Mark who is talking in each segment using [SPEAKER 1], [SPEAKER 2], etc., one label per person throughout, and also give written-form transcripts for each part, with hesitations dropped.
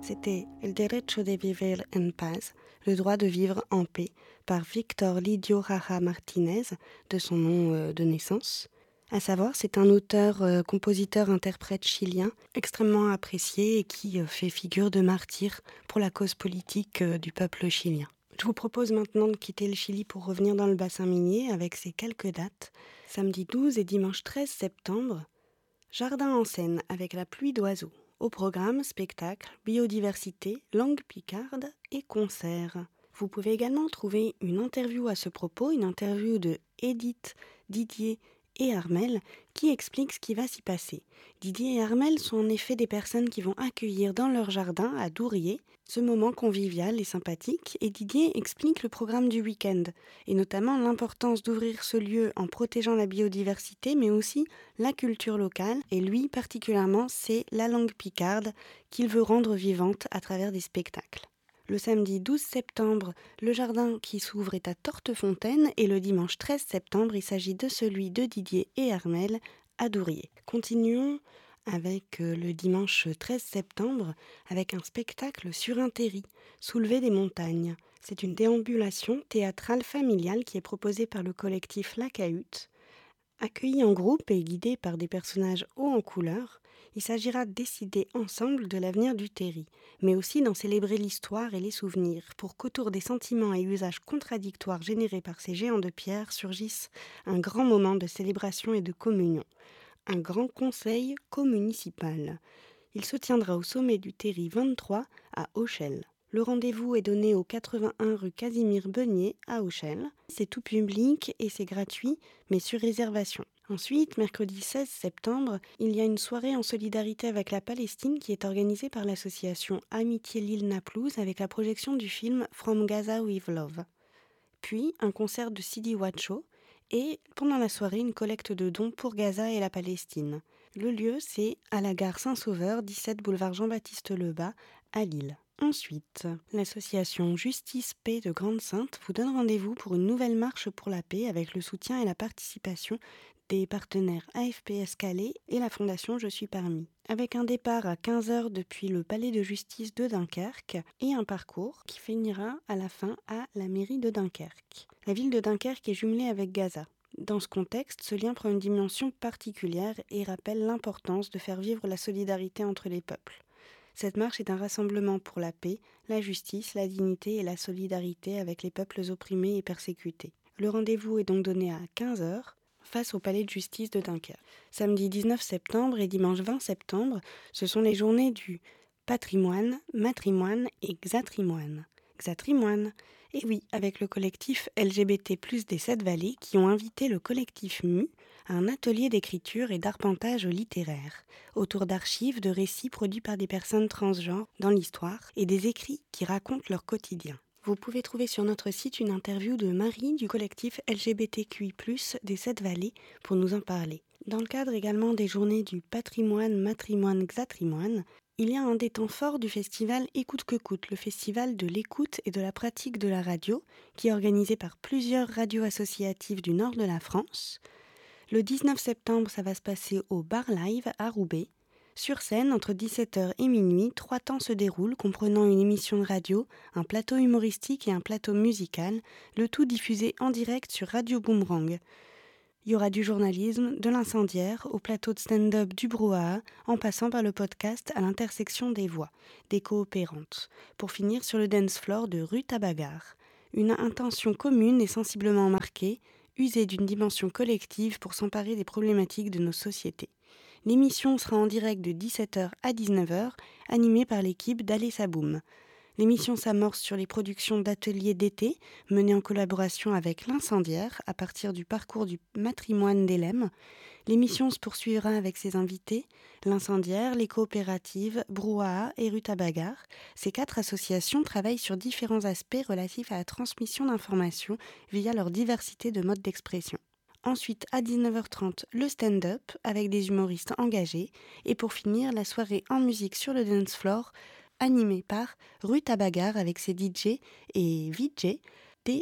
[SPEAKER 1] C'était El derecho de vivir en paz, le droit de vivre en paix, par Víctor Lidio Jara Martínez, de son nom de naissance. À savoir, c'est un auteur, compositeur, interprète chilien extrêmement apprécié et qui fait figure de martyr pour la cause politique du peuple chilien. Je vous propose maintenant de quitter le Chili pour revenir dans le bassin minier avec ces quelques dates. Samedi 12 et dimanche 13 septembre, Jardin en scène avec la pluie d'oiseaux. Au programme, spectacle, biodiversité, langue picarde et concerts. Vous pouvez également trouver une interview à ce propos, une interview de Edith, Didier et Armel qui expliquent ce qui va s'y passer. Didier et Armel sont en effet des personnes qui vont accueillir dans leur jardin à Dourier ce moment convivial et sympathique, et Didier explique le programme du week-end, et notamment l'importance d'ouvrir ce lieu en protégeant la biodiversité, mais aussi la culture locale, et lui particulièrement, c'est la langue picarde qu'il veut rendre vivante à travers des spectacles. Le samedi 12 septembre, le jardin qui s'ouvre est à Tortefontaine, et le dimanche 13 septembre, il s'agit de celui de Didier et Armel à Dourier. Continuons avec le dimanche 13 septembre, avec un spectacle sur un terri, Soulever des montagnes. C'est une déambulation théâtrale familiale qui est proposée par le collectif La Cahute. Accueillis en groupe et guidés par des personnages hauts en couleur, il s'agira de décider ensemble de l'avenir du terri, mais aussi d'en célébrer l'histoire et les souvenirs, pour qu'autour des sentiments et usages contradictoires générés par ces géants de pierre surgisse un grand moment de célébration et de communion. Un grand conseil communicipal. Il se tiendra au sommet du terri 23 à Auchel. Le rendez-vous est donné au 81 rue Casimir Beugnier à Auchel. C'est tout public et c'est gratuit, mais sur réservation. Ensuite, mercredi 16 septembre, il y a une soirée en solidarité avec la Palestine qui est organisée par l'association Amitié Lille Naplouse avec la projection du film From Gaza with Love. Puis, un concert de Sidi Wacho et, pendant la soirée, une collecte de dons pour Gaza et la Palestine. Le lieu, c'est à la gare Saint-Sauveur, 17 boulevard Jean-Baptiste Lebas, à Lille. Ensuite, l'association Justice Paix de Grande-Sainte vous donne rendez-vous pour une nouvelle marche pour la paix avec le soutien et la participation des partenaires AFPS Calais et la fondation Je suis parmi. Avec un départ à 15h depuis le palais de justice de Dunkerque et un parcours qui finira à la fin à la mairie de Dunkerque. La ville de Dunkerque est jumelée avec Gaza. Dans ce contexte, ce lien prend une dimension particulière et rappelle l'importance de faire vivre la solidarité entre les peuples. Cette marche est un rassemblement pour la paix, la justice, la dignité et la solidarité avec les peuples opprimés et persécutés. Le rendez-vous est donc donné à 15h face au palais de justice de Dunkerque. Samedi 19 septembre et dimanche 20 septembre, ce sont les journées du patrimoine, matrimoine et xatrimoine. Xatrimoine. Et oui, avec le collectif LGBT+ des 7 vallées qui ont invité le collectif MU à un atelier d'écriture et d'arpentage littéraire, autour d'archives, de récits produits par des personnes transgenres dans l'histoire et des écrits qui racontent leur quotidien. Vous pouvez trouver sur notre site une interview de Marie du collectif LGBTQI+, des 7 vallées pour nous en parler. Dans le cadre également des journées du patrimoine, matrimoine, xatrimoine, il y a un des temps forts du festival Écoute que coûte, le festival de l'écoute et de la pratique de la radio, qui est organisé par plusieurs radios associatives du nord de la France. Le 19 septembre, ça va se passer au Bar Live à Roubaix. Sur scène, entre 17h et minuit, 3 temps se déroulent, comprenant une émission de radio, un plateau humoristique et un plateau musical, le tout diffusé en direct sur Radio Boomerang. Il y aura du journalisme, de l'incendiaire, au plateau de stand-up du brouhaha, en passant par le podcast à l'intersection des voix, des coopérantes, pour finir sur le dance floor de rue Tabagar. Une intention commune et sensiblement marquée, user d'une dimension collective pour s'emparer des problématiques de nos sociétés. L'émission sera en direct de 17h à 19h, animée par l'équipe d'Allez Saboum. L'émission s'amorce sur les productions d'ateliers d'été menées en collaboration avec l'Incendiaire à partir du parcours du matrimoine d'Hélène. L'émission se poursuivra avec ses invités, l'Incendiaire, les coopératives, Brouhaha et Rue Tabagar. Ces 4 associations travaillent sur différents aspects relatifs à la transmission d'informations via leur diversité de modes d'expression. Ensuite, à 19h30, le stand-up avec des humoristes engagés. Et pour finir, la soirée en musique sur le dance floor, animée par Rue Tabagar avec ses DJ et VJ dès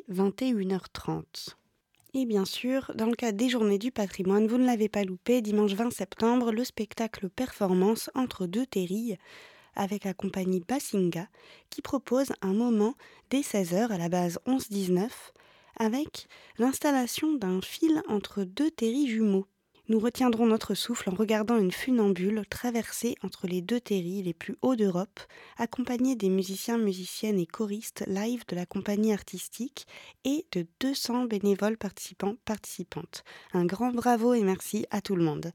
[SPEAKER 1] 21h30. Et bien sûr, dans le cadre des Journées du patrimoine, vous ne l'avez pas loupé, dimanche 20 septembre, le spectacle performance Entre deux terrilles avec la compagnie Basinga qui propose un moment dès 16h à la base 11-19 avec l'installation d'un fil entre deux terris jumeaux. Nous retiendrons notre souffle en regardant une funambule traverser entre les deux terris les plus hauts d'Europe, accompagnée des musiciens, musiciennes et choristes live de la compagnie artistique et de 200 bénévoles participantes. Un grand bravo et merci à tout le monde.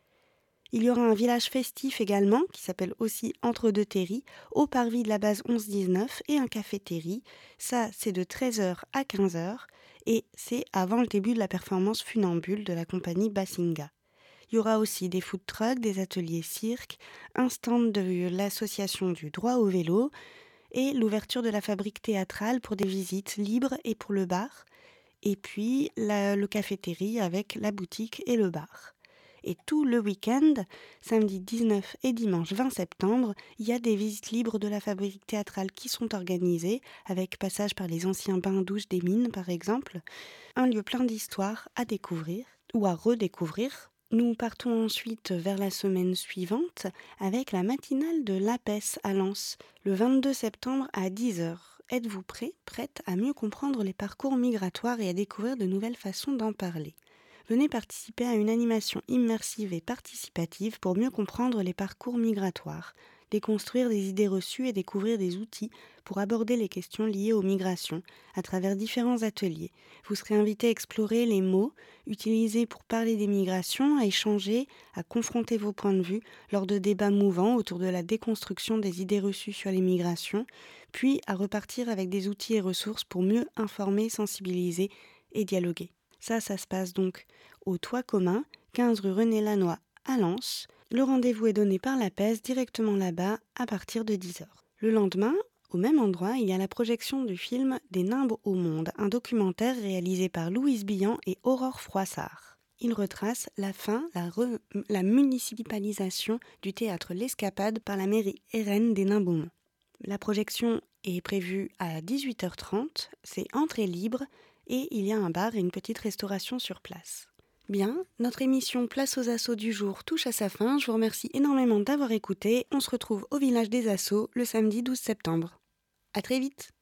[SPEAKER 1] Il y aura un village festif également, qui s'appelle aussi Entre deux terris, au parvis de la base 11-19 et un café-terri. Ça, c'est de 13h à 15h et c'est avant le début de la performance funambule de la compagnie Basinga. Il y aura aussi des food trucks, des ateliers cirque, un stand de l'association du droit au vélo et l'ouverture de la fabrique théâtrale pour des visites libres et pour le bar. Et puis le café-terri avec la boutique et le bar. Et tout le week-end, samedi 19 et dimanche 20 septembre, il y a des visites libres de la fabrique théâtrale qui sont organisées, avec passage par les anciens bains-douches des mines par exemple. Un lieu plein d'histoires à découvrir ou à redécouvrir. Nous partons ensuite vers la semaine suivante avec la matinale de l'APES à Lens, le 22 septembre à 10h. Êtes-vous prête à mieux comprendre les parcours migratoires et à découvrir de nouvelles façons d'en parler ? Venez participer à une animation immersive et participative pour mieux comprendre les parcours migratoires, déconstruire des idées reçues et découvrir des outils pour aborder les questions liées aux migrations à travers différents ateliers. Vous serez invité à explorer les mots utilisés pour parler des migrations, à échanger, à confronter vos points de vue lors de débats mouvants autour de la déconstruction des idées reçues sur les migrations, puis à repartir avec des outils et ressources pour mieux informer, sensibiliser et dialoguer. Ça se passe donc au Toit commun, 15 rue René Lannoy à Lens. Le rendez-vous est donné par l'APES directement là-bas à partir de 10h. Le lendemain, au même endroit, il y a la projection du film Des Nimbes au monde, un documentaire réalisé par Louise Billan et Aurore Froissart. Il retrace la la municipalisation du théâtre L'Escapade par la mairie RN des Nimbes au Mont. La projection est prévue à 18h30, c'est entrée libre et il y a un bar et une petite restauration sur place. Bien, notre émission Place aux Assos du jour touche à sa fin. Je vous remercie énormément d'avoir écouté. On se retrouve au village des Assos le samedi 12 septembre. À très vite!